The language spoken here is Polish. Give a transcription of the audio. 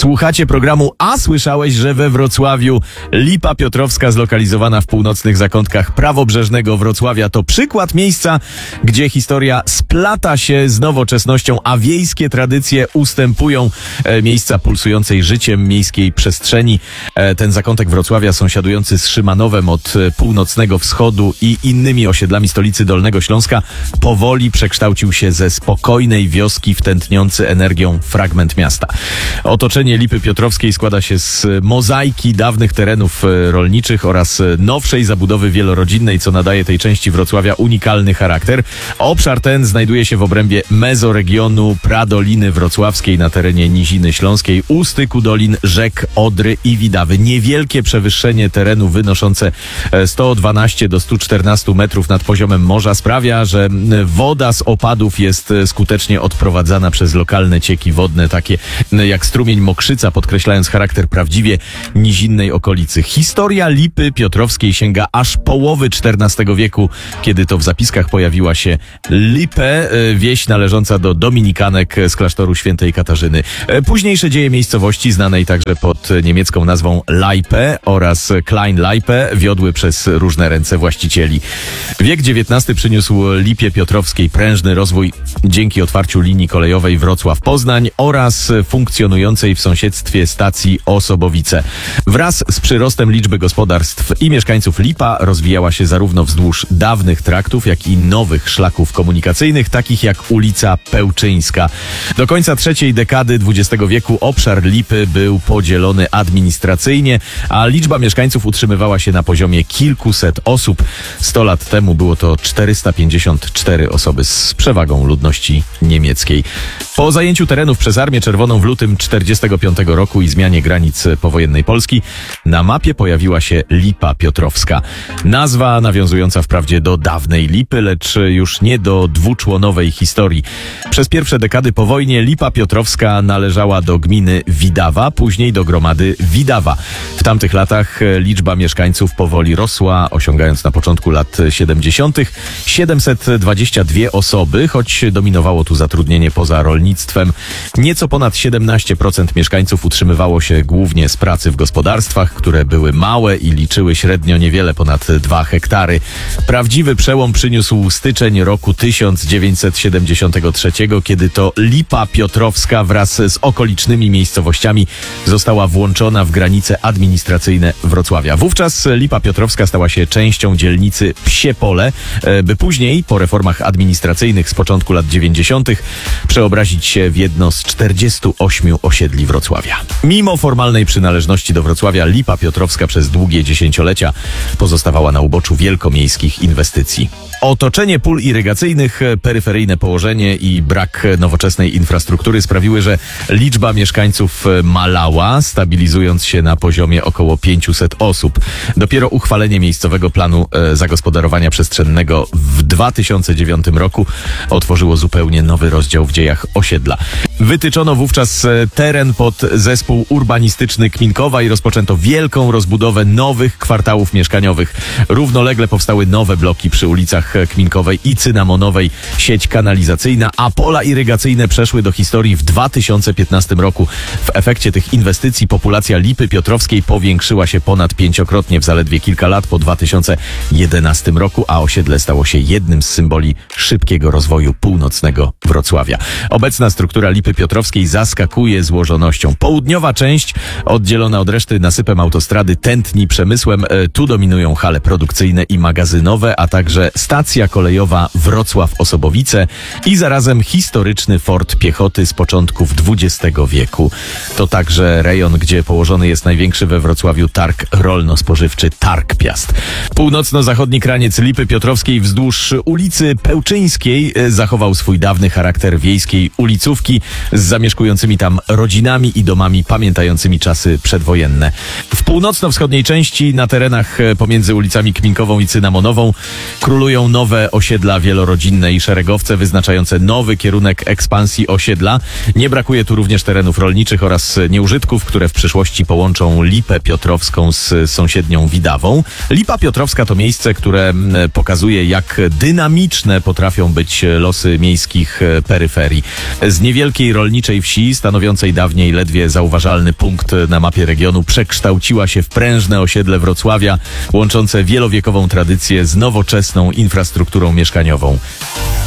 Słuchacie programu A słyszałeś, że we Wrocławiu Lipa Piotrowska zlokalizowana w północnych zakątkach prawobrzeżnego Wrocławia to przykład miejsca, gdzie historia splata się z nowoczesnością, a wiejskie tradycje ustępują miejsca pulsującej życiem miejskiej przestrzeni. Ten zakątek Wrocławia sąsiadujący z Szymanowem od północnego wschodu i innymi osiedlami stolicy Dolnego Śląska powoli przekształcił się ze spokojnej wioski w tętniący energią fragment miasta. Otoczenie Lipy Piotrowskiej składa się z mozaiki dawnych terenów rolniczych oraz nowszej zabudowy wielorodzinnej, co nadaje tej części Wrocławia unikalny charakter. Obszar ten znajduje się w obrębie mezoregionu Pradoliny Wrocławskiej na terenie Niziny Śląskiej u styku dolin rzek Odry i Widawy. Niewielkie przewyższenie terenu wynoszące 112 do 114 metrów nad poziomem morza sprawia, że woda z opadów jest skutecznie odprowadzana przez lokalne cieki wodne, takie jak strumień Mokrzyca, podkreślając charakter prawdziwie nizinnej okolicy. Historia Lipy Piotrowskiej sięga aż połowy XIV wieku, kiedy to w zapiskach pojawiła się Lippe, wieś należąca do dominikanek z klasztoru świętej Katarzyny. Późniejsze dzieje miejscowości, znanej także pod niemiecką nazwą Laipe oraz Klein Laipe, wiodły przez różne ręce właścicieli. Wiek XIX przyniósł Lipie Piotrowskiej prężny rozwój dzięki otwarciu linii kolejowej Wrocław-Poznań oraz funkcjonującej w sąsiedztwie stacji Osobowice. Wraz z przyrostem liczby gospodarstw i mieszkańców Lipa rozwijała się zarówno wzdłuż dawnych traktów, jak i nowych szlaków komunikacyjnych, takich jak ulica Pełczyńska. Do końca trzeciej dekady XX wieku obszar Lipy był podzielony administracyjnie, a liczba mieszkańców utrzymywała się na poziomie kilkuset osób. 100 lat temu było to 454 osoby z przewagą ludności niemieckiej. Po zajęciu terenów przez Armię Czerwoną w lutym 1945 roku i zmianie granic powojennej Polski na mapie pojawiła się Lipa Piotrowska. Nazwa nawiązująca wprawdzie do dawnej Lipy, lecz już nie do dwuczłonowej historii. Przez pierwsze dekady po wojnie Lipa Piotrowska należała do gminy Widawa, później do gromady Widawa. W tamtych latach liczba mieszkańców powoli rosła, osiągając na początku lat 70. 722 osoby, choć dominowało tu zatrudnienie poza rolnictwem. Nieco ponad 17% mieszkańców utrzymywało się głównie z pracy w gospodarstwach, które były małe i liczyły średnio niewiele ponad 2 hektary. Prawdziwy przełom przyniósł styczeń roku 1973, kiedy to Lipa Piotrowska wraz z okolicznymi miejscowościami została włączona w granice administracyjne Wrocławia. Wówczas Lipa Piotrowska stała się częścią dzielnicy Psie Pole, by później, po reformach administracyjnych z początku lat 90., przeobrazić się w jedno z 48 osiedli Wrocławia. Mimo formalnej przynależności do Wrocławia, Lipa Piotrowska przez długie dziesięciolecia pozostawała na uboczu wielkomiejskich inwestycji. Otoczenie pól irygacyjnych, peryferyjne położenie i brak nowoczesnej infrastruktury sprawiły, że liczba mieszkańców malała, stabilizując się na poziomie około 500 osób. Dopiero uchwalenie miejscowego planu zagospodarowania przestrzennego w 2009 roku otworzyło zupełnie nowy rozdział w dziejach osiedla. Wytyczono wówczas teren pod zespół urbanistyczny Kminkowa i rozpoczęto wielką rozbudowę nowych kwartałów mieszkaniowych. Równolegle powstały nowe bloki przy ulicach Kminkowej i Cynamonowej, sieć kanalizacyjna, a pola irygacyjne przeszły do historii w 2015 roku. W efekcie tych inwestycji populacja Lipy Piotrowskiej powiększyła się ponad 5-krotnie w zaledwie kilka lat po 2011 roku, a osiedle stało się jednym z symboli szybkiego rozwoju północnego Wrocławia. Obecna struktura Lipy Piotrowskiej zaskakuje złożonością. Południowa część, oddzielona od reszty nasypem autostrady, tętni przemysłem. Tu dominują hale produkcyjne i magazynowe, a także stacja kolejowa Wrocław-Osobowice i zarazem historyczny fort piechoty z początków XX wieku. To także rejon, gdzie położony jest największy we Wrocławiu targ rolno-spożywczy Targ Piast. Północno-zachodni kraniec Lipy Piotrowskiej wzdłuż ulicy Pełczyńskiej zachował swój dawny charakter wiejskiej ulicówki z zamieszkującymi tam rodzinami i domami pamiętającymi czasy przedwojenne. W północno-wschodniej części, na terenach pomiędzy ulicami Kminkową i Cynamonową, królują powstają nowe osiedla wielorodzinne i szeregowce wyznaczające nowy kierunek ekspansji osiedla. Nie brakuje tu również terenów rolniczych oraz nieużytków, które w przyszłości połączą Lipę Piotrowską z sąsiednią Widawą. Lipa Piotrowska to miejsce, które pokazuje, jak dynamiczne potrafią być losy miejskich peryferii. Z niewielkiej rolniczej wsi, stanowiącej dawniej ledwie zauważalny punkt na mapie regionu, przekształciła się w prężne osiedle Wrocławia, łączące wielowiekową tradycję z nowoczesną infrastrukturą mieszkaniową.